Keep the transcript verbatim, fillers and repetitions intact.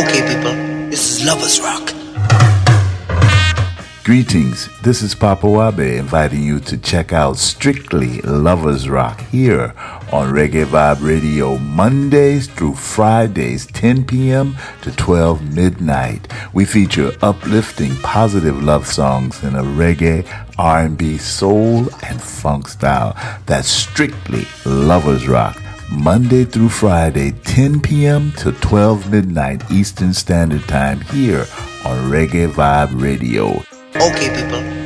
Okay, people, this is Lovers Rock. Greetings, this is Papa Wabe inviting you to check out Strictly Lovers Rock here on Reggae Vibe Radio Mondays through Fridays, ten p.m. to twelve midnight. We feature uplifting, positive love songs in a reggae, R and B, soul, and funk style. That's Strictly Lovers Rock, Monday through Friday, ten p.m. to twelve midnight Eastern Standard Time here on Reggae Vibe Radio. Okay, people,